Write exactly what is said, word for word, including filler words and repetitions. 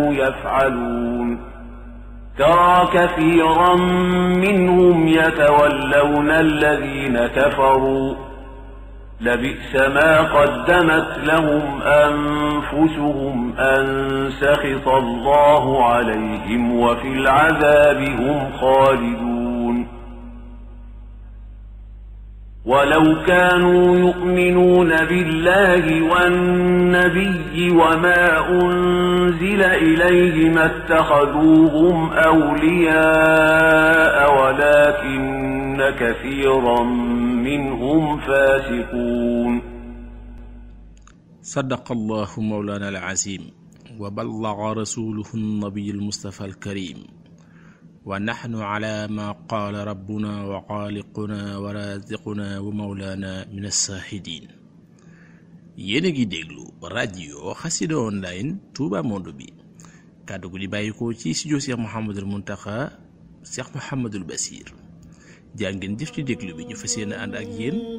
يفعلون ترى كثيرا منهم يتولون الذين كفروا لبئس ما قدمت لهم أنفسهم أن سخط الله عليهم وفي العذاب هم خالدون ولو كانوا يؤمنون بالله والنبي وما أنزل إليه ما اتخذوهم أولياء ولكن كثيرا منهم فاسقون. صدق الله مولانا العظيم وبلغ رسوله النبي المصطفى الكريم ونحن على ما قال ربنا وخالقنا ورازقنا ومولانا من الشاهدين. yéen a ngi déglu rajo Xassida online Touba Monde bi kàddu gu di bàyyikoo ci studio Cheikh Mouhamadul Mountakha Cheikh Mouhamadul Bassir jaa ngeen jëf ci déglu bi ñu fas yéene ànd ak yéen